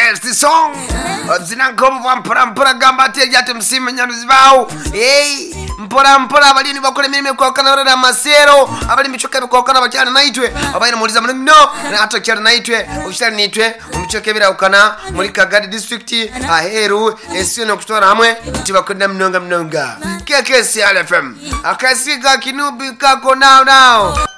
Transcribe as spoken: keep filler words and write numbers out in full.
best song zinankomva mpora mpora gamba tejate msime nyaruzibao hey mpora mpora abalini bakole mirime kwa kana na masero abali michoke kwa kana bachana naitwe abayina muliza muno na atokera naitwe ushitani nitwe umuchoke bira ukana muri Kagadi district aheru esino kutora hamwe tibakunda mnonga mnonga K K C L F M akasiga kinubi kako now now